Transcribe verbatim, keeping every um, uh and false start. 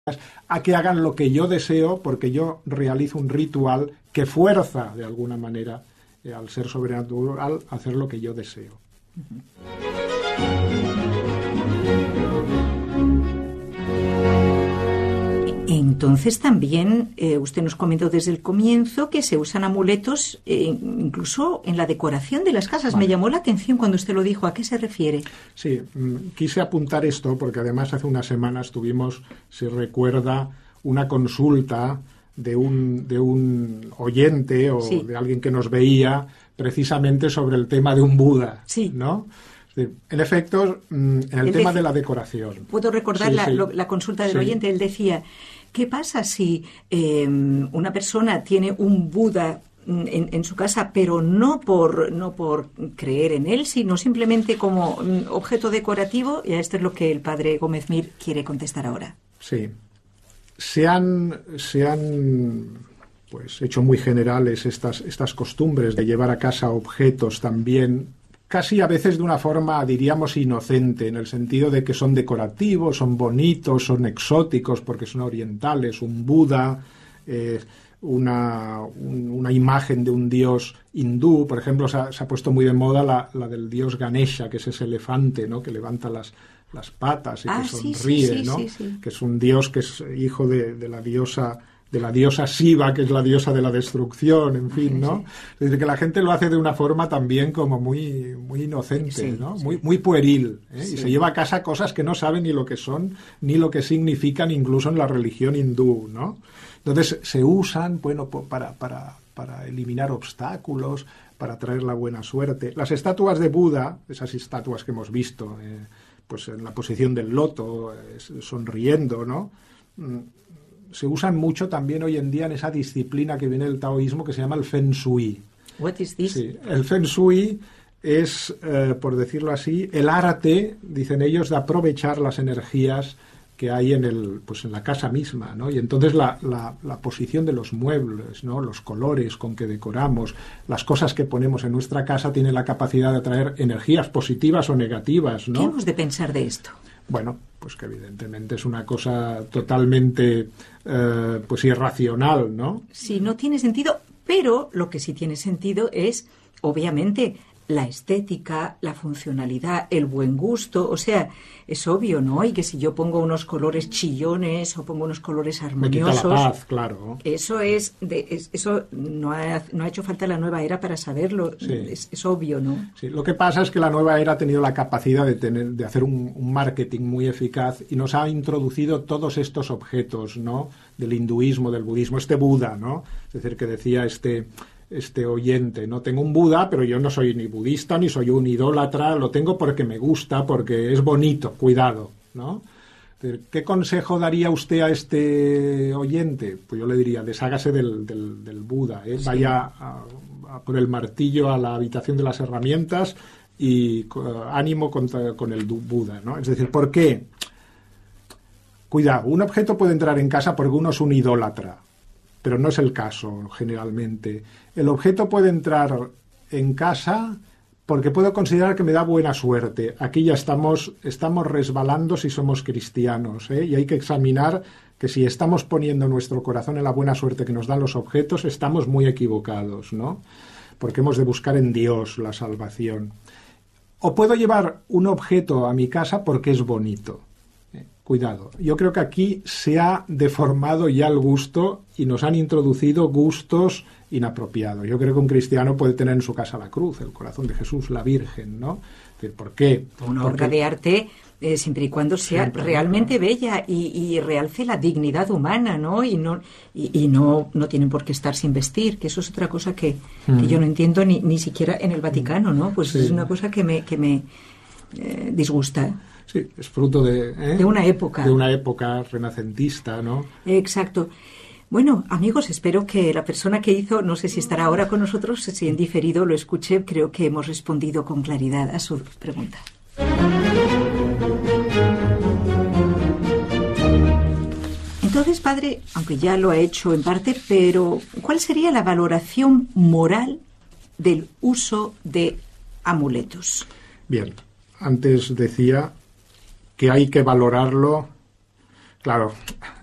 a que hagan lo que yo deseo, porque yo realizo un ritual que fuerza de alguna manera eh, al ser sobrenatural a hacer lo que yo deseo. Entonces también eh, usted nos comentó desde el comienzo que se usan amuletos eh, incluso en la decoración de las casas. Vale. Me llamó la atención cuando usted lo dijo. ¿A qué se refiere? Sí, mm, quise apuntar esto porque además hace unas semanas tuvimos, si recuerda, una consulta de un, de un oyente o sí. de alguien que nos veía precisamente sobre el tema de un Buda, sí. ¿no? En efecto, en el, el tema de, de la decoración. Puedo recordar sí, la, sí. Lo, la consulta del sí. oyente. Él decía, ¿qué pasa si eh, una persona tiene un Buda en, en su casa, pero no por, no por creer en él, sino simplemente como objeto decorativo? Y esto es lo que el padre Gómez Mir quiere contestar ahora. Sí. Se han, se han pues, hecho muy generales estas, estas costumbres de llevar a casa objetos también, casi a veces de una forma, diríamos, inocente, en el sentido de que son decorativos, son bonitos, son exóticos porque son orientales, un Buda, eh, una, un, una imagen de un dios hindú. Por ejemplo, se ha, se ha puesto muy de moda la, la del dios Ganesha, que es ese elefante, ¿no?, que levanta las, las patas y ah, que sí, sonríe, sí, sí, ¿no? Sí, sí. Que es un dios que es hijo de, de la diosa... de la diosa Shiva, que es la diosa de la destrucción, en fin, ¿no? Sí. Es decir, que la gente lo hace de una forma también como muy, muy inocente, sí, ¿no? Sí. Muy, muy pueril, ¿eh? Sí. Y se lleva a casa cosas que no sabe ni lo que son, ni lo que significan, incluso en la religión hindú, ¿no? Entonces, se usan, bueno, para, para, para eliminar obstáculos, para traer la buena suerte. Las estatuas de Buda, esas estatuas que hemos visto, eh, pues en la posición del loto, eh, sonriendo, ¿no?, se usan mucho también hoy en día en esa disciplina que viene del taoísmo que se llama el Feng Shui. What is this? Sí, el Feng Shui es, eh, por decirlo así, el arte, dicen ellos, de aprovechar las energías que hay en el, pues en la casa misma, ¿no? Y entonces la, la, la posición de los muebles, ¿no?, los colores con que decoramos, las cosas que ponemos en nuestra casa tienen la capacidad de atraer energías positivas o negativas, ¿no? ¿Qué hemos de pensar de esto? Bueno, pues que evidentemente es una cosa totalmente eh, pues irracional, ¿no? Sí, no tiene sentido, pero lo que sí tiene sentido es, obviamente, la estética, la funcionalidad, el buen gusto. O sea, es obvio, ¿no? Y que si yo pongo unos colores chillones o pongo unos colores armoniosos... Me quita la paz, claro. Eso es... De, es eso no ha, no ha hecho falta la nueva era para saberlo. Sí. Es, es obvio, ¿no? Sí, lo que pasa es que la nueva era ha tenido la capacidad de, tener, de hacer un, un marketing muy eficaz y nos ha introducido todos estos objetos, ¿no?, del hinduismo, del budismo. Este Buda, ¿no? Es decir, que decía este... este oyente, no tengo un Buda, pero yo no soy ni budista ni soy un idólatra, lo tengo porque me gusta, porque es bonito, cuidado, ¿no? ¿Qué consejo daría usted a este oyente? Pues yo le diría, deshágase del, del, del Buda, ¿eh? Sí. Vaya a, a por el martillo a la habitación de las herramientas y uh, ánimo contra, con el Buda, ¿no? Es decir, ¿por qué? Cuidado, un objeto puede entrar en casa porque uno es un idólatra, pero no es el caso generalmente. El objeto puede entrar en casa porque puedo considerar que me da buena suerte. Aquí ya estamos, estamos resbalando si somos cristianos, ¿eh? Y hay que examinar que si estamos poniendo nuestro corazón en la buena suerte que nos dan los objetos, estamos muy equivocados, ¿no? Porque hemos de buscar en Dios la salvación. O puedo llevar un objeto a mi casa porque es bonito. Cuidado, yo creo que aquí se ha deformado ya el gusto y nos han introducido gustos inapropiados. Yo creo que un cristiano puede tener en su casa la cruz, el corazón de Jesús, la Virgen, ¿no? ¿Por qué? Una obra de arte, eh, siempre y cuando sea siempre, realmente ¿no? bella y, y realce la dignidad humana, ¿no? Y no y, y no, no tienen por qué estar sin vestir, que eso es otra cosa que, mm. que yo no entiendo ni, ni siquiera en el Vaticano, ¿no? Pues sí. Es una cosa que me, que me eh, disgusta. Sí, es fruto de... ¿eh? De una época. De una época renacentista, ¿no? Exacto. Bueno, amigos, espero que la persona que hizo, no sé si estará ahora con nosotros, si en diferido lo escuché, creo que hemos respondido con claridad a su pregunta. Entonces, padre, aunque ya lo ha hecho en parte, pero ¿cuál sería la valoración moral del uso de amuletos? Bien, antes decía... que hay que valorarlo, claro,